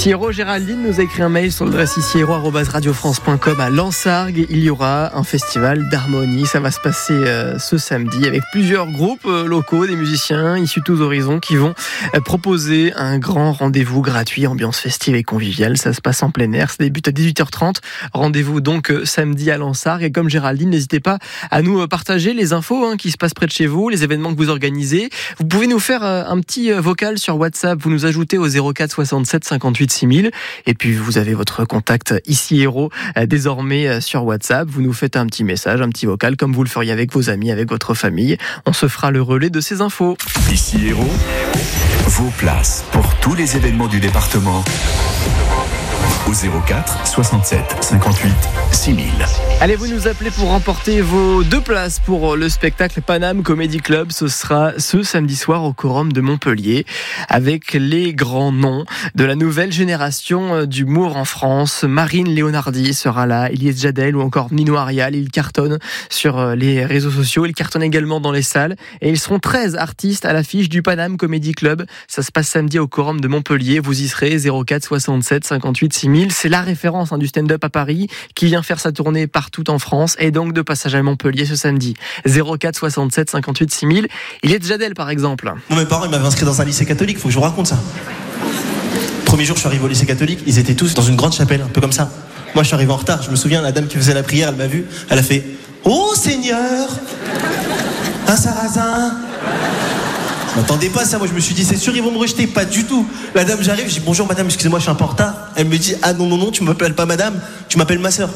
Ici Héros, Géraldine nous a écrit un mail sur l'adresse icihéros@radiofrance.com à Lansargues. Il y aura un festival d'harmonie. Ça va se passer ce samedi avec plusieurs groupes locaux, des musiciens issus de tous horizons qui vont proposer un grand rendez-vous gratuit, ambiance festive et conviviale. Ça se passe en plein air. Ça débute à 18h30. Rendez-vous donc samedi à Lansargues. Et comme Géraldine, n'hésitez pas à nous partager les infos qui se passent près de chez vous, les événements que vous organisez. Vous pouvez nous faire un petit vocal sur WhatsApp. Vous nous ajoutez au 04 67 58 6000 et puis vous avez votre contact ici Héros désormais sur WhatsApp. Vous nous faites un petit message, un petit vocal comme vous le feriez avec vos amis, avec votre famille. On se fera le relais de ces infos. Ici Héros, vos places pour tous les événements du département au 04 67 58 6000. Allez, vous nous appelez pour remporter vos 2 places pour le spectacle Paname Comedy Club. Ce sera ce samedi soir au Quorum de Montpellier avec les grands noms de la nouvelle génération d'humour en France. Marine Léonardi sera là, Eliette Jadel ou encore Nino Arial. Ils cartonnent sur les réseaux sociaux, ils cartonnent également dans les salles et ils seront 13 artistes à l'affiche du Paname Comedy Club. Ça se passe samedi au Quorum de Montpellier. Vous y serez, 04 67 58 6000. C'est la référence du stand-up à Paris qui vient faire sa tournée partout en France et donc de passage à Montpellier ce samedi. 04 67 58 6000. Eliette Jadel par exemple. Moi, mes parents ils m'avaient inscrit dans un lycée catholique, faut que je vous raconte ça. Premier jour je suis arrivé au lycée catholique, ils étaient tous dans une grande chapelle, un peu comme ça. Moi je suis arrivé en retard, je me souviens, la dame qui faisait la prière, elle m'a vu, elle a fait « Oh Seigneur, un sarrasin !» Je m'attendais pas à ça, moi je me suis dit c'est sûr ils vont me rejeter, pas du tout. La dame j'arrive, je dis bonjour madame, excusez-moi je suis un peu en retard. Elle me dit ah non, tu m'appelles pas madame, tu m'appelles ma soeur.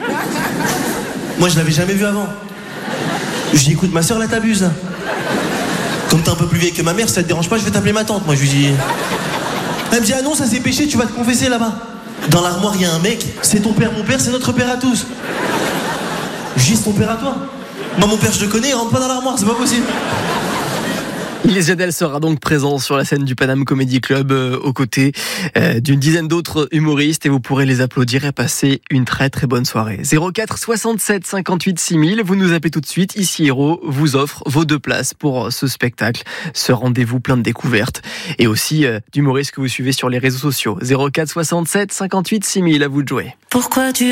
Moi je l'avais jamais vue avant. Je dis écoute ma soeur là t'abuses. Comme t'es un peu plus vieille que ma mère, si ça te dérange pas je vais t'appeler ma tante. Moi je lui dis. Elle me dit ah non ça c'est péché, tu vas te confesser là-bas. Dans l'armoire il y a un mec, c'est ton père, mon père c'est notre père à tous. Je dis c'est ton père à toi. Moi mon père je le connais, il rentre pas dans l'armoire, c'est pas possible. Eliette Jadel sera donc présent sur la scène du Paname Comedy Club aux côtés d'une dizaine d'autres humoristes et vous pourrez les applaudir et passer une très très bonne soirée. 04 67 58 6000, vous nous appelez tout de suite. Ici Héros vous offre vos 2 places pour ce spectacle, ce rendez-vous plein de découvertes et aussi d'humoristes que vous suivez sur les réseaux sociaux. 04 67 58 6000, à vous de jouer. Pourquoi tu